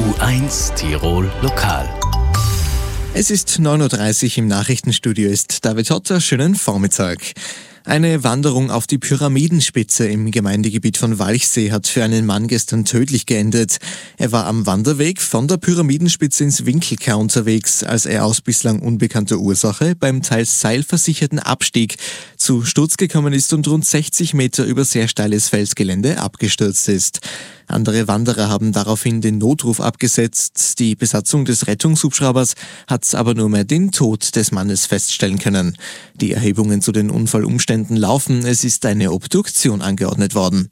U1 Tirol Lokal. Es ist 9.30 Uhr, im Nachrichtenstudio ist David Hotter. Schönen Vormittag. Eine Wanderung auf die Pyramidenspitze im Gemeindegebiet von Walchsee hat für einen Mann gestern tödlich geendet. Er war am Wanderweg von der Pyramidenspitze ins Winkelkar unterwegs, als er aus bislang unbekannter Ursache beim teils seilversicherten Abstieg zu Sturz gekommen ist und rund 60 Meter über sehr steiles Felsgelände abgestürzt ist. Andere Wanderer haben daraufhin den Notruf abgesetzt. Die Besatzung des Rettungshubschraubers hat aber nur mehr den Tod des Mannes feststellen können. Die Erhebungen zu den Unfallumständen laufen. Es ist eine Obduktion angeordnet worden.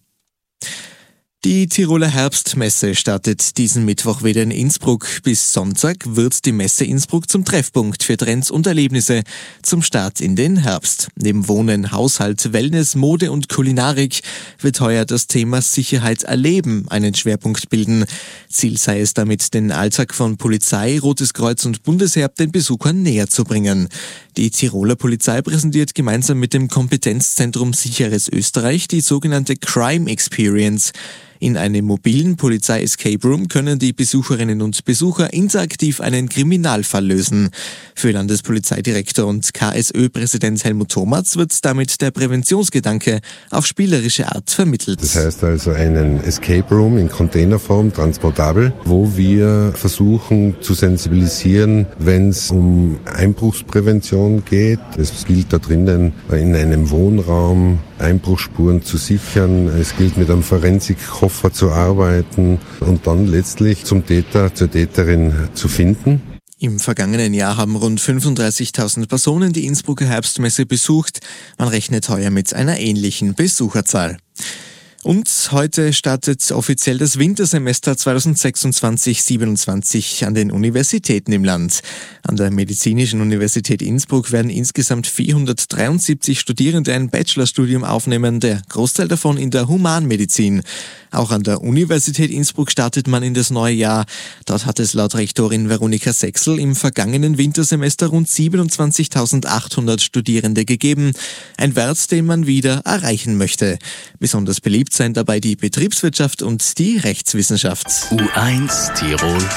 Die Tiroler Herbstmesse startet diesen Mittwoch wieder in Innsbruck. Bis Sonntag wird die Messe Innsbruck zum Treffpunkt für Trends und Erlebnisse zum Start in den Herbst. Neben Wohnen, Haushalt, Wellness, Mode und Kulinarik wird heuer das Thema Sicherheit erleben einen Schwerpunkt bilden. Ziel sei es damit, den Alltag von Polizei, Rotes Kreuz und Bundesheer den Besuchern näher zu bringen. Die Tiroler Polizei präsentiert gemeinsam mit dem Kompetenzzentrum Sicheres Österreich die sogenannte Crime Experience. In einem mobilen Polizei-Escape Room können die Besucherinnen und Besucher interaktiv einen Kriminalfall lösen. Für Landespolizeidirektor und KSÖ-Präsident Helmut Thomatz wird damit der Präventionsgedanke auf spielerische Art vermittelt. Das heißt also einen Escape Room in Containerform, transportabel, wo wir versuchen zu sensibilisieren, wenn es um Einbruchsprävention geht. Es gilt da drinnen, in einem Wohnraum Einbruchsspuren zu sichern. Es gilt, mit einem Forensikkoffer zu arbeiten und dann letztlich zum Täter, zur Täterin zu finden. Im vergangenen Jahr haben rund 35.000 Personen die Innsbrucker Herbstmesse besucht. Man rechnet heuer mit einer ähnlichen Besucherzahl. Und heute startet offiziell das Wintersemester 2026/27 an den Universitäten im Land. An der Medizinischen Universität Innsbruck werden insgesamt 473 Studierende ein Bachelorstudium aufnehmen, der Großteil davon in der Humanmedizin. Auch an der Universität Innsbruck startet man in das neue Jahr. Dort hat es laut Rektorin Veronika Sechsel im vergangenen Wintersemester rund 27.800 Studierende gegeben. Ein Wert, den man wieder erreichen möchte. Besonders beliebt seien dabei die Betriebswirtschaft und die Rechtswissenschaft. U1 Tirol